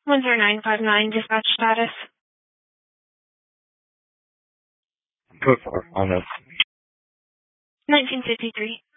10959 dispatch status. Code 4 on this. 1953.